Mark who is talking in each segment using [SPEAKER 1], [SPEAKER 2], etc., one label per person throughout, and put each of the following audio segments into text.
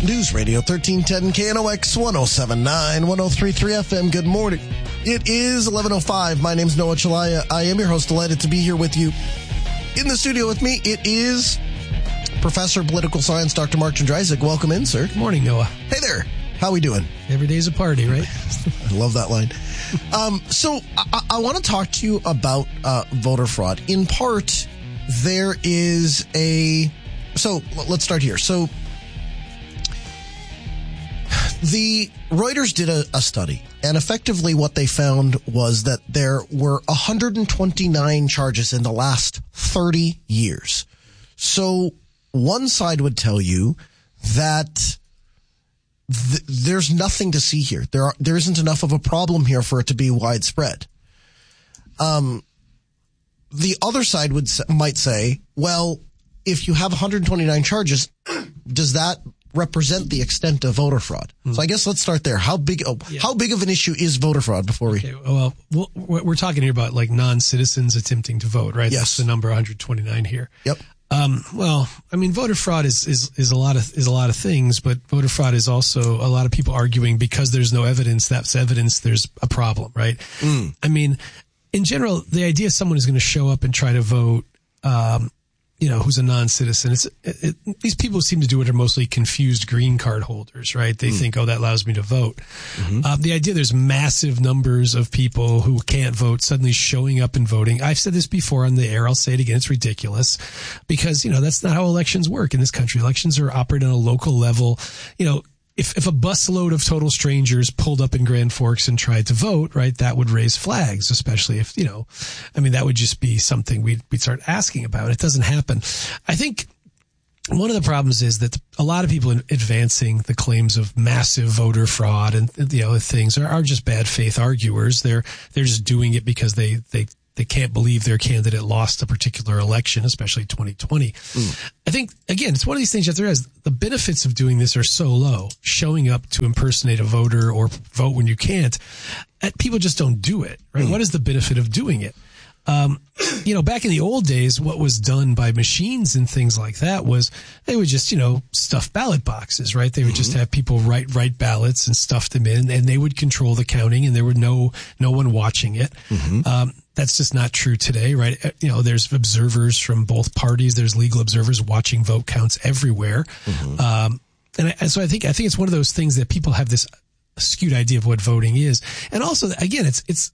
[SPEAKER 1] News Radio 1310 KNOX 1079 1033 FM. Good morning. It is 11:05. My name's Noah Chalaya. I am your host. Delighted to be here with you. In the studio with me, it is Professor of Political Science, Dr. Mark Jędrzejczyk. Welcome in, sir.
[SPEAKER 2] Good morning, Noah.
[SPEAKER 1] Hey there. How we doing?
[SPEAKER 2] Every day's a party, right?
[SPEAKER 1] I love that line. So I want to talk to you about voter fraud. In part, there is so let's start here. So the Reuters did a study, and effectively what they found was that there were 129 charges in the last 30 years. So one side would tell you that there's nothing to see here. There isn't enough of a problem here for it to be widespread. The other side might say, well, if you have 129 charges, does that represent the extent of voter fraud? So I guess let's start there. How big of an issue is voter fraud before we...
[SPEAKER 2] Okay, well, we're talking here about like non-citizens attempting to vote, right?
[SPEAKER 1] Yes.
[SPEAKER 2] That's the number 129 here.
[SPEAKER 1] Yep.
[SPEAKER 2] Well, I mean, voter fraud is a lot of things, but voter fraud is also a lot of people arguing because there's no evidence, that's evidence there's a problem, right? I mean, in general, the idea someone is going to show up and try to vote, who's a non-citizen. These people who seem to do it are mostly confused green card holders, right? They think, that allows me to vote. The idea there's massive numbers of people who can't vote suddenly showing up and voting. I've said this before on the air. I'll say it again. It's ridiculous because, that's not how elections work in this country. Elections are operated on a local level. If a busload of total strangers pulled up in Grand Forks and tried to vote, right, that would raise flags, especially if, that would just be something we'd start asking about. It doesn't happen. I think one of the problems is that a lot of people advancing the claims of massive voter fraud and the other things are just bad faith arguers. They're just doing it because they can't believe their candidate lost a particular election, especially 2020. I think, again, it's one of these things you have to realize the benefits of doing this are so low. Showing up to impersonate a voter or vote when you can't, people just don't do it, right? What is the benefit of doing it? Back in the old days, what was done by machines and things like that was they would just, stuff ballot boxes, right? They would just have people write ballots and stuff them in, and they would control the counting, and there would no one watching it. That's just not true today, right? There's observers from both parties. There's legal observers watching vote counts everywhere. So I think it's one of those things that people have this skewed idea of what voting is. And also, again,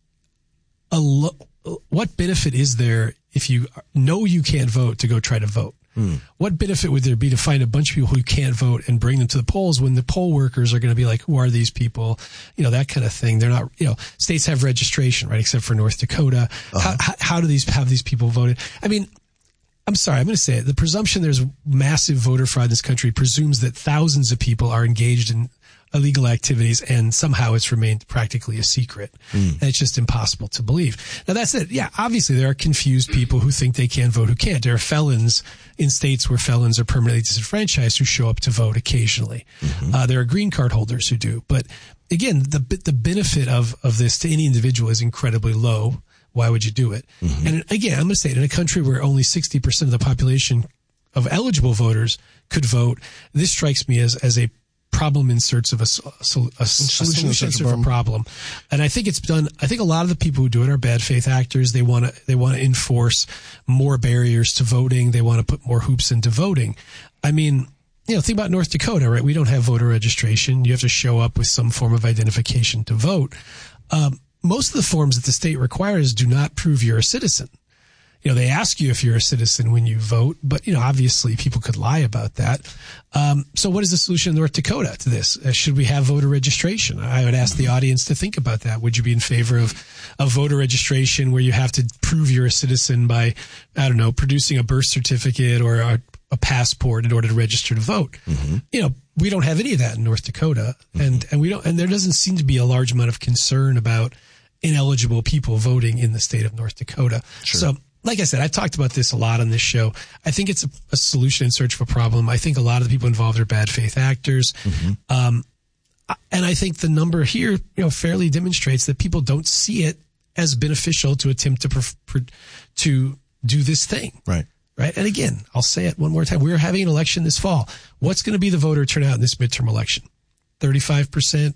[SPEAKER 2] what benefit is there if you know you can't vote to go try to vote? What benefit would there be to find a bunch of people who can't vote and bring them to the polls when the poll workers are going to be like, who are these people? That kind of thing. They're not, states have registration, right? Except for North Dakota. How do have these people voted? I mean, I'm sorry, I'm going to say it. The presumption there's massive voter fraud in this country presumes that thousands of people are engaged in illegal activities, and somehow it's remained practically a secret. And it's just impossible to believe. Now, that's it. Yeah, obviously there are confused people who think they can vote who can't. There are felons in states where felons are permanently disenfranchised who show up to vote occasionally. There are green card holders who do. But again, the benefit of this to any individual is incredibly low. Why would you do it? And again, I'm going to say it, in a country where only 60% of the population of eligible voters could vote, this strikes me as a problem in search of a solution in search of a problem. And I think it's done. I think a lot of the people who do it are bad faith actors. They want to enforce more barriers to voting. They want to put more hoops into voting. I mean, think about North Dakota, right? We don't have voter registration. You have to show up with some form of identification to vote. Most of the forms that the state requires do not prove you're a citizen. They ask you if you're a citizen when you vote, but, obviously people could lie about that. So what is the solution in North Dakota to this? Should we have voter registration? I would ask the audience to think about that. Would you be in favor of voter registration where you have to prove you're a citizen by, producing a birth certificate or a passport in order to register to vote? We don't have any of that in North Dakota, and there doesn't seem to be a large amount of concern about ineligible people voting in the state of North Dakota.
[SPEAKER 1] Sure.
[SPEAKER 2] So, like I said, I've talked about this a lot on this show. I think it's a solution in search of a problem. I think a lot of the people involved are bad faith actors. And I think the number here, fairly demonstrates that people don't see it as beneficial to attempt to do this thing.
[SPEAKER 1] Right.
[SPEAKER 2] right? And again, I'll say it one more time. We're having an election this fall. What's going to be the voter turnout in this midterm election? 35%,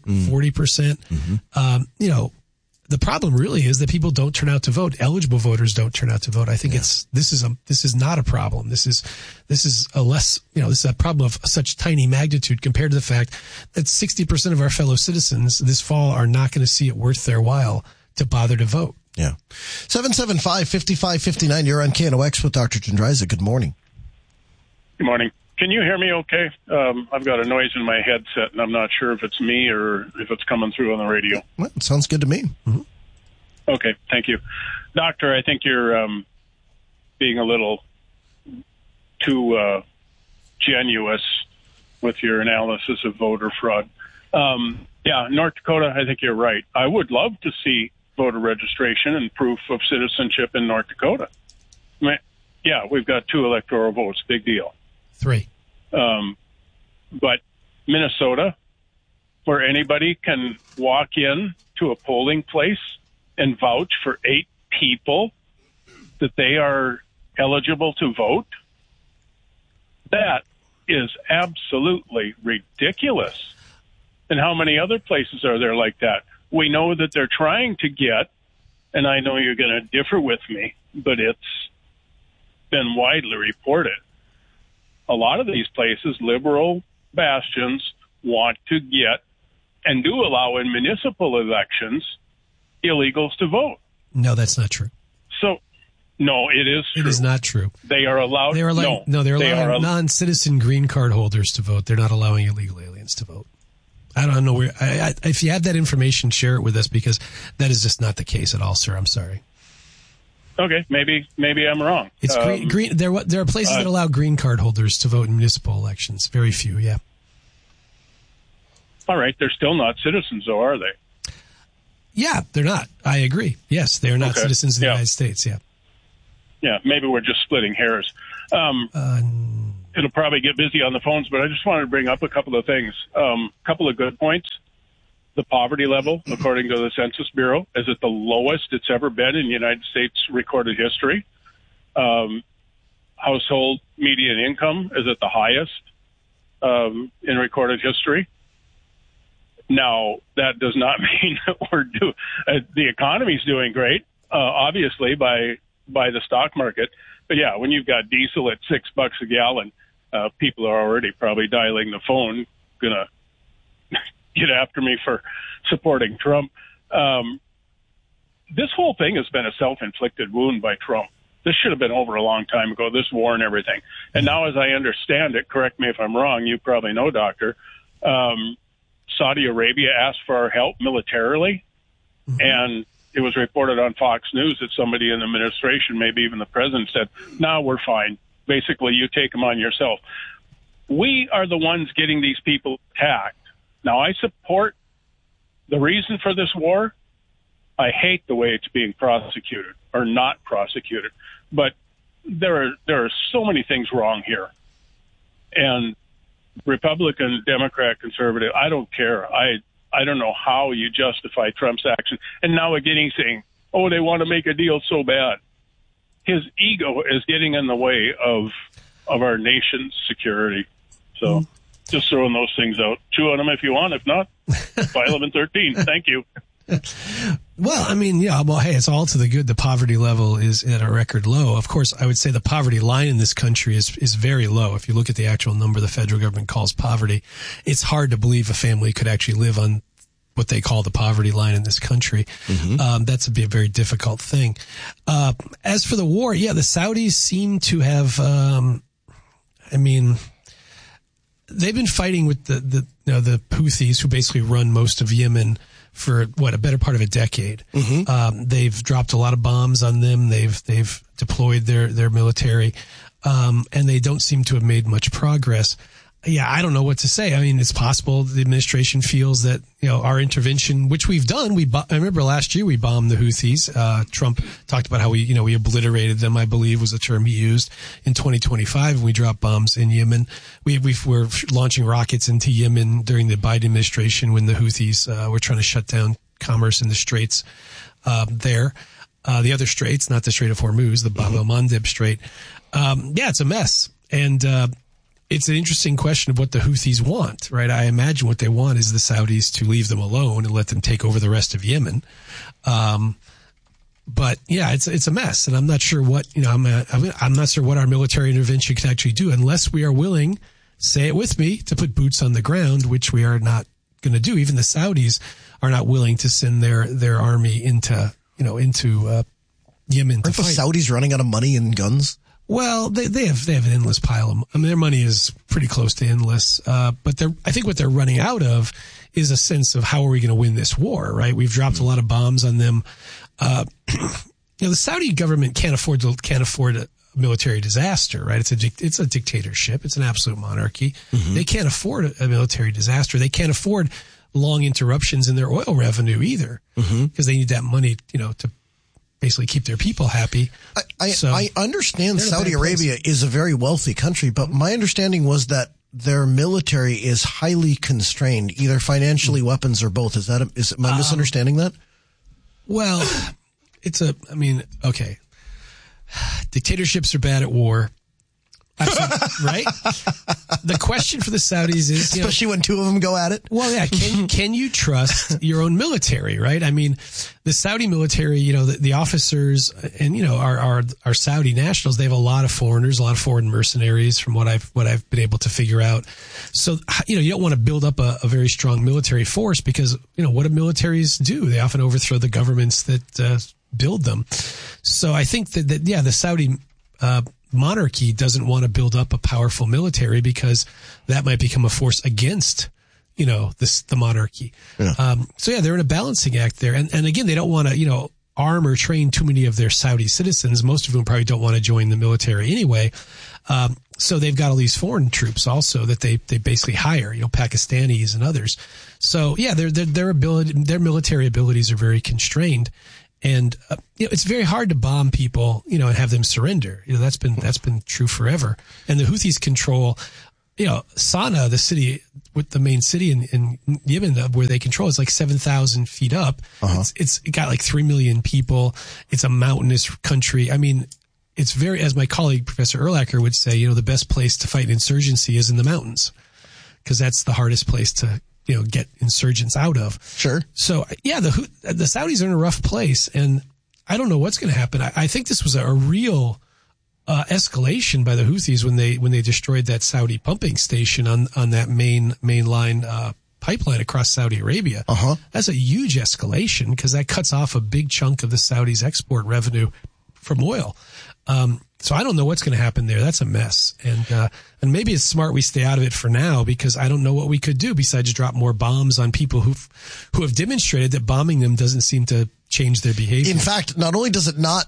[SPEAKER 2] 40%. You know, the problem really is that people don't turn out to vote. Eligible voters don't turn out to vote. I think this is not a problem. This is a less, you know, this is a problem of such tiny magnitude compared to the fact that 60% of our fellow citizens this fall are not going to see it worth their while to bother to vote.
[SPEAKER 1] Yeah. 775-5559. You're on KNOX with Dr. Chandriza. Good morning.
[SPEAKER 3] Good morning. Can you hear me okay? I've got a noise in my headset, and I'm not sure if it's me or if it's coming through on the radio.
[SPEAKER 1] Well, it sounds good to me. Mm-hmm.
[SPEAKER 3] Okay, thank you. Doctor, I think you're being a little too generous with your analysis of voter fraud. Yeah, North Dakota, I think you're right. I would love to see voter registration and proof of citizenship in North Dakota. I mean, yeah, we've got 2 electoral votes, big deal.
[SPEAKER 2] 3.
[SPEAKER 3] But Minnesota, where anybody can walk in to a polling place and vouch for 8 people that they are eligible to vote, that is absolutely ridiculous. And how many other places are there like that? We know that they're trying to get, and I know you're going to differ with me, but it's been widely reported. A lot of these places, liberal bastions, want to get and do allow in municipal elections illegals to vote.
[SPEAKER 2] No, that's not true.
[SPEAKER 3] So, no, it is true.
[SPEAKER 2] It is not true.
[SPEAKER 3] They are allowed.
[SPEAKER 2] They're allowing non-citizen green card holders to vote. They're not allowing illegal aliens to vote. I don't know where. If you have that information, share it with us, because that is just not the case at all, sir. I'm sorry.
[SPEAKER 3] Okay, maybe I'm wrong.
[SPEAKER 2] It's green. There are places that allow green card holders to vote in municipal elections. Very few, yeah.
[SPEAKER 3] All right, they're still not citizens, though, are they?
[SPEAKER 2] Yeah, they're not. I agree. Yes, they are not citizens of the United States. Yeah.
[SPEAKER 3] Yeah, maybe we're just splitting hairs. It'll probably get busy on the phones, but I just wanted to bring up a couple of things. Couple of good points. The poverty level, according to the Census Bureau, is at the lowest it's ever been in United States recorded history. Household median income is at the highest in recorded history. Now, that does not mean that the economy's doing great, obviously, by the stock market. But yeah, when you've got diesel at $6 a gallon, people are already probably dialing the phone, gonna get after me for supporting Trump. This whole thing has been a self-inflicted wound by Trump. This should have been over a long time ago, this war and everything. And now, as I understand it, correct me if I'm wrong, you probably know, Doctor, Saudi Arabia asked for our help militarily, and it was reported on Fox News that somebody in the administration, maybe even the president, said, "No, we're fine. Basically, you take them on yourself." We are the ones getting these people attacked. Now, I support the reason for this war. I hate the way it's being prosecuted or not prosecuted, but there are so many things wrong here. And Republican, Democrat, conservative, I don't care. I don't know how you justify Trump's action. And now again, he's saying, oh, they want to make a deal so bad. His ego is getting in the way of our nation's security. So just throwing those things out. Chew on them if you want. If not, file them in 13. Thank you.
[SPEAKER 2] Well, I mean, yeah, well, hey, it's all to the good. The poverty level is at a record low. Of course, I would say the poverty line in this country is very low. If you look at the actual number the federal government calls poverty, it's hard to believe a family could actually live on what they call the poverty line in this country. That's a very difficult thing. As for the war, yeah, the Saudis seem to have, they've been fighting with the Houthis, who basically run most of Yemen, for a better part of a decade. They've dropped a lot of bombs on them. They've deployed their military, and they don't seem to have made much progress. Yeah, I don't know what to say. I mean, it's possible the administration feels that, our intervention, which we've done, I remember last year we bombed the Houthis. Trump talked about how we obliterated them, I believe was the term he used. In 2025, we dropped bombs in Yemen. We were launching rockets into Yemen during the Biden administration when the Houthis were trying to shut down commerce in the Straits there. the other straits, not the Strait of Hormuz, the Bab el-Mandeb Strait. It's a mess. And it's an interesting question of what the Houthis want, right? I imagine what they want is the Saudis to leave them alone and let them take over the rest of Yemen. But yeah, it's a mess, and I'm not sure what I'm not sure what our military intervention can actually do unless we are willing, say it with me, to put boots on the ground, which we are not going to do. Even the Saudis are not willing to send their army into Yemen.
[SPEAKER 1] Aren't the Saudis running out of money and guns?
[SPEAKER 2] Well, they have an endless pile of. I mean, their money is pretty close to endless. But I think what they're running out of is a sense of how are we going to win this war, right? We've dropped a lot of bombs on them. The Saudi government can't afford a military disaster, right? It's a dictatorship. It's an absolute monarchy. Mm-hmm. They can't afford a military disaster. They can't afford long interruptions in their oil revenue either, because they need that money, to basically keep their people happy.
[SPEAKER 1] I understand Saudi Arabia is a very wealthy country, but my understanding was that their military is highly constrained, either financially, weapons, or both. Am I misunderstanding that?
[SPEAKER 2] Well, okay. Dictatorships are bad at war. Right? The question for the Saudis is,
[SPEAKER 1] especially when two of them go at it.
[SPEAKER 2] Well, yeah. Can you trust your own military? Right? I mean, the Saudi military, the officers and, our Saudi nationals, they have a lot of foreigners, a lot of foreign mercenaries from what I've been able to figure out. So, you don't want to build up a very strong military force because, what do militaries do? They often overthrow the governments that build them. So I think that the Saudi monarchy doesn't want to build up a powerful military because that might become a force against, the monarchy. Yeah. They're in a balancing act there. And again, they don't want to, arm or train too many of their Saudi citizens, most of whom probably don't want to join the military anyway. So they've got all these foreign troops also that they basically hire, Pakistanis and others. So yeah, their military abilities are very constrained. And, it's very hard to bomb people, and have them surrender. That's been true forever. And the Houthis control, Sana'a, the city, with the main city in Yemen where they control, is like 7,000 feet up. Uh-huh. It's got like 3 million people. It's a mountainous country. I mean, it's very, as my colleague, Professor Erlacher would say, the best place to fight insurgency is in the mountains because that's the hardest place to, get insurgents out of. Sure. So yeah, the Saudis are in a rough place, and I don't know what's going to happen. I think this was a real escalation by the Houthis when they destroyed that Saudi pumping station on that main line pipeline across Saudi Arabia. Uh-huh. That's a huge escalation because that cuts off a big chunk of the Saudis' export revenue from oil. So I don't know what's going to happen there. That's a mess. And maybe it's smart we stay out of it for now because I don't know what we could do besides drop more bombs on people who have demonstrated that bombing them doesn't seem to change their behavior.
[SPEAKER 1] In fact, not only does it not,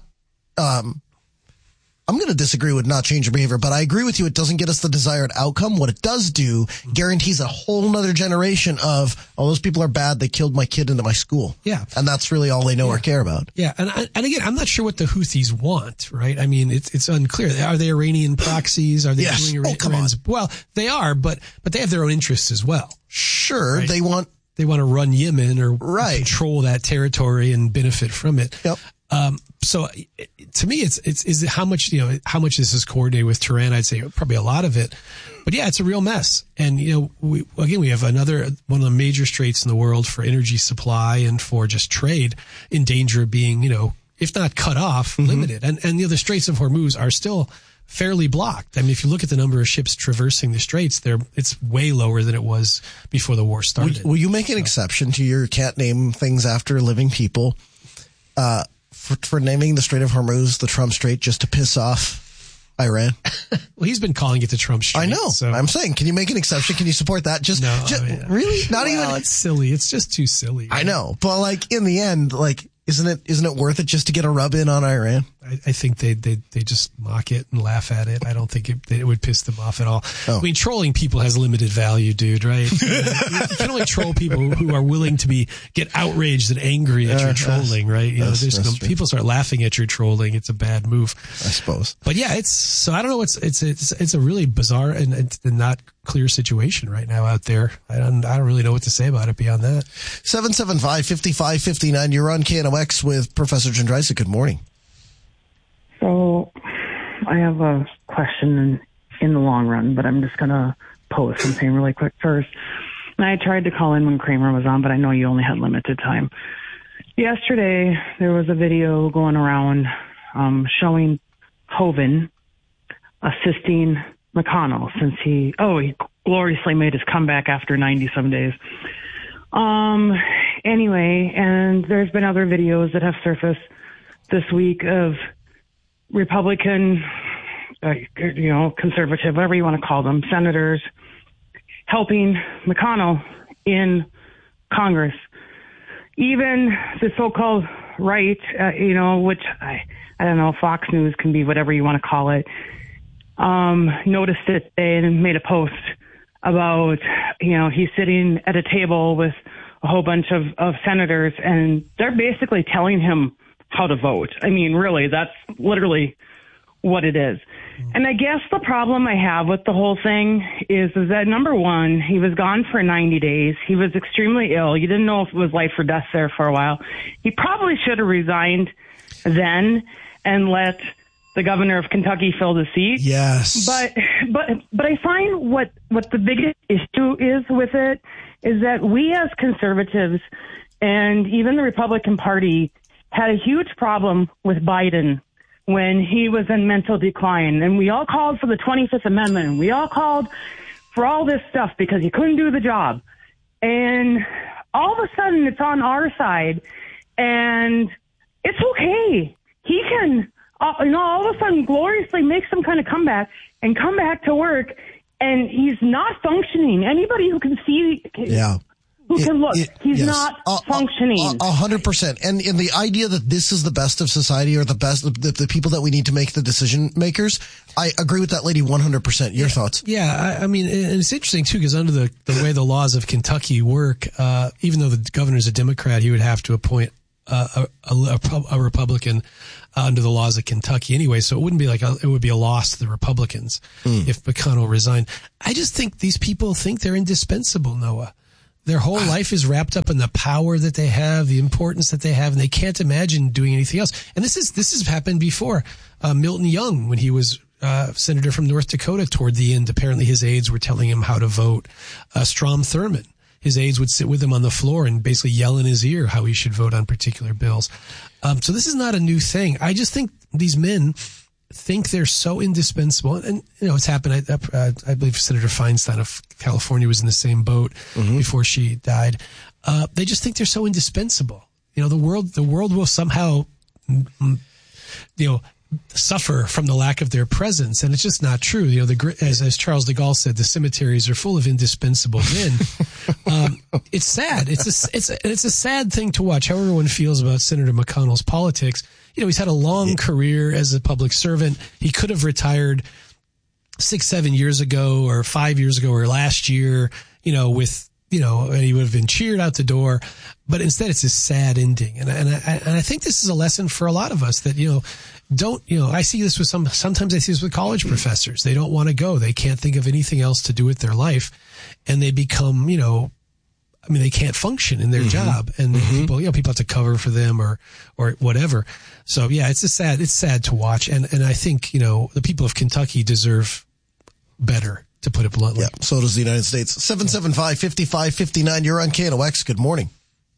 [SPEAKER 1] I'm going to disagree with not change your behavior, but I agree with you. It doesn't get us the desired outcome. What it does do guarantees a whole nother generation of, those people are bad. They killed my kid into my school. Yeah. And that's really all they know or care about.
[SPEAKER 2] Yeah. And again, I'm not sure what the Houthis want, right? I mean, it's unclear. Are they Iranian proxies? Are they doing Iran?
[SPEAKER 1] Come on.
[SPEAKER 2] Well, they are, but they have their own interests as well.
[SPEAKER 1] Sure. Right? They want
[SPEAKER 2] to run Yemen or control that territory and benefit from it. Yep. So to me, it's how much this is coordinated with Tehran. I'd say probably a lot of it, but yeah, it's a real mess. And, we have one of the major straits in the world for energy supply and for just trade in danger of being, if not cut off, limited. And the Straits of Hormuz are still fairly blocked. I mean, if you look at the number of ships traversing the straits, it's way lower than it was before the war started.
[SPEAKER 1] Will you make an exception to your can't name things after living people? For naming the Strait of Hormuz the Trump Strait just to piss off Iran?
[SPEAKER 2] Well, he's been calling it the Trump Strait.
[SPEAKER 1] I know. So. I'm saying, can you make an exception? Can you support that? Really? Not even.
[SPEAKER 2] It's silly. It's just too silly.
[SPEAKER 1] Right? I know. But in the end, isn't it worth it just to get a rub in on Iran?
[SPEAKER 2] I think they just mock it and laugh at it. I don't think it would piss them off at all. Oh. I mean, trolling people has limited value, dude, right? You can only troll people who are willing to get outraged and angry at your trolling, right? People start laughing at your trolling. It's a bad move,
[SPEAKER 1] I suppose.
[SPEAKER 2] But yeah, so I don't know. It's a really bizarre and not clear situation right now out there. I don't really know what to say about it beyond that.
[SPEAKER 1] 775-5559. You're on KNOX with Professor Jędrysek. Good morning.
[SPEAKER 4] So I have a question in the long run, but I'm just going to pose something really quick first. And I tried to call in when Kramer was on, but I know you only had limited time. Yesterday, there was a video going around showing Hoeven assisting McConnell since he gloriously made his comeback after 90-some days. Anyway, and there's been other videos that have surfaced this week of Republican, conservative, whatever you want to call them, senators helping McConnell in Congress. Even the so-called right, which I don't know, Fox News can be whatever you want to call it, noticed it and made a post about, he's sitting at a table with a whole bunch of senators, and they're basically telling him how to vote. I mean, really, that's literally what it is. And I guess the problem I have with the whole thing is that, number one, he was gone for 90 days. He was extremely ill. You didn't know if it was life or death there for a while. He probably should have resigned then and let the governor of Kentucky fill the seat.
[SPEAKER 1] Yes.
[SPEAKER 4] But I find what the biggest issue is with it is that we as conservatives and even the Republican Party had a huge problem with Biden when he was in mental decline. And we all called for the 25th Amendment. We all called for all this stuff because he couldn't do the job. And all of a sudden it's on our side and it's okay. He can, all of a sudden gloriously make some kind of comeback and come back to work, and he's not functioning. Anybody who can see, who can look, he's not functioning.
[SPEAKER 1] 100%. And in the idea that this is the best of society or the best of the people that we need to make the decision makers, I agree with that lady 100%. Your thoughts?
[SPEAKER 2] Yeah, I mean, and it's interesting too, because under the way the laws of Kentucky work, even though the governor's a Democrat, he would have to appoint a Republican under the laws of Kentucky anyway. So it wouldn't be it would be a loss to the Republicans if McConnell resigned. I just think these people think they're indispensable, Noah. Their whole life is wrapped up in the power that they have, the importance that they have, and they can't imagine doing anything else. And this has happened before. Milton Young, when he was senator from North Dakota toward the end, apparently his aides were telling him how to vote. Strom Thurmond, his aides would sit with him on the floor and basically yell in his ear how he should vote on particular bills. So this is not a new thing. I just think these men think they're so indispensable. And, it's happened. I believe Senator Feinstein of California was in the same boat before she died. They just think they're so indispensable. The world will somehow, suffer from the lack of their presence. And it's just not true. As Charles de Gaulle said, the cemeteries are full of indispensable men. It's sad. It's a sad thing to watch, however one feels about Senator McConnell's politics. He's had a long career as a public servant. He could have retired 6-7 years ago or 5 years ago or last year, and he would have been cheered out the door. But instead, it's a sad ending. And I think this is a lesson for a lot of us that, I see this with sometimes I see this with college professors. They don't want to go. They can't think of anything else to do with their life. And they become, they can't function in their job, and people have to cover for them or whatever. So yeah, it's sad to watch. And I think, the people of Kentucky deserve better, to put it bluntly.
[SPEAKER 1] Yeah. So does the United States. 775-5559. You're on KNOX. Good morning.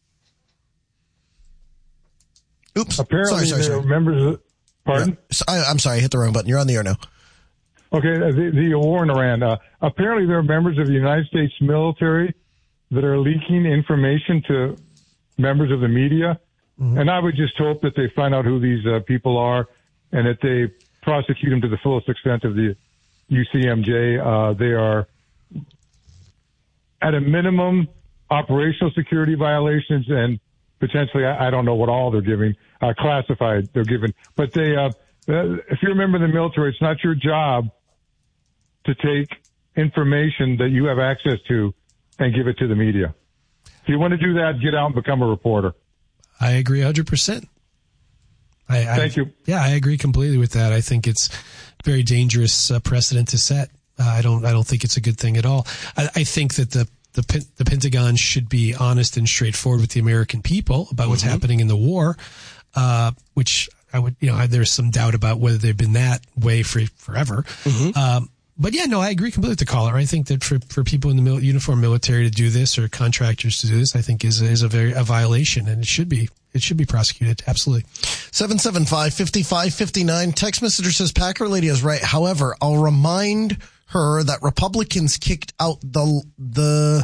[SPEAKER 1] Oops.
[SPEAKER 5] Apparently,
[SPEAKER 1] sorry.
[SPEAKER 5] members of, pardon?
[SPEAKER 1] Yeah. I'm sorry. I hit the wrong button. You're on the air now.
[SPEAKER 5] Okay. The war in Iran. Apparently, there are members of the United States military that are leaking information to members of the media. And I would just hope that they find out who these people are and that they prosecute them to the fullest extent of the UCMJ. They are, at a minimum, operational security violations and potentially, I don't know what all they're giving, classified they're giving. But they, if you're a member of the military, it's not your job to take information that you have access to and give it to the media. If you want to do that, get out and become a reporter.
[SPEAKER 2] I agree 100%.
[SPEAKER 5] Thank you.
[SPEAKER 2] Yeah, I agree completely with that. I think it's very dangerous precedent to set. I don't think it's a good thing at all. I think that the Pentagon should be honest and straightforward with the American people about what's happening in the war, which I would, there's some doubt about whether they've been that way for forever. But yeah, no, I agree completely with the caller. I think that for people in the uniform military to do this or contractors to do this, I think is a violation, and it should be prosecuted. Absolutely.
[SPEAKER 1] 775-5559. Text messenger says Packer Lady is right. However, I'll remind her that Republicans kicked out the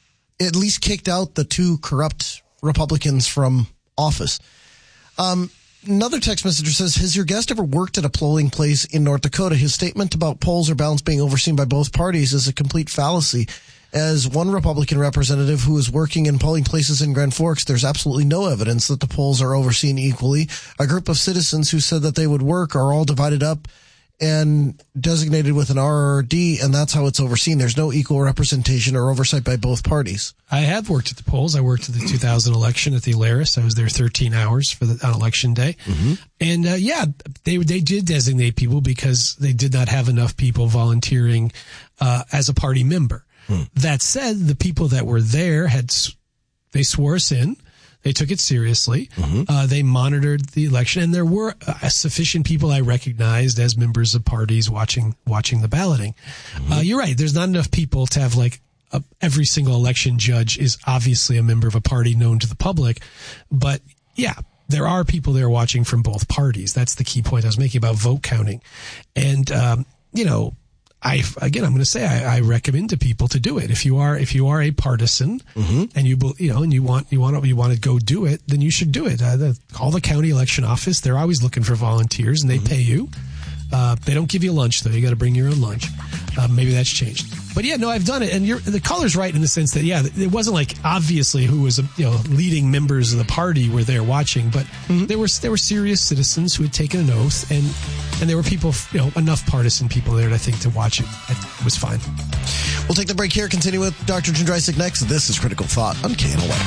[SPEAKER 1] two corrupt Republicans from office. Another text messenger says, has your guest ever worked at a polling place in North Dakota? His statement about polls or ballots being overseen by both parties is a complete fallacy. As one Republican representative who is working in polling places in Grand Forks, there's absolutely no evidence that the polls are overseen equally. A group of citizens who said that they would work are all divided up and designated with an RRD, and that's how it's overseen. There's no equal representation or oversight by both parties.
[SPEAKER 2] I have worked at the polls. I worked at the 2000 election at the Alaris. I was there 13 hours on election day. And they did designate people because they did not have enough people volunteering as a party member. That said, the people that were there they swore us in. They took it seriously. They monitored the election, and there were sufficient people I recognized as members of parties watching the balloting. You're right. There's not enough people to have every single election judge is obviously a member of a party known to the public. But yeah, there are people there watching from both parties. That's the key point I was making about vote counting. And, I'm going to say I recommend to people to do it. If you are a partisan and you want to go do it, then you should do it. Call the county election office. They're always looking for volunteers, and they pay you. They don't give you lunch though. You got to bring your own lunch. Maybe that's changed. But yeah, no, I've done it, and the caller's right in the sense that it wasn't like obviously who was leading members of the party were there watching, but there were serious citizens who had taken an oath, and there were people, enough partisan people there, I think, to watch it. It was fine.
[SPEAKER 1] We'll take the break here. Continue with Dr. Jindrysik next. This is Critical Thought on KNOL.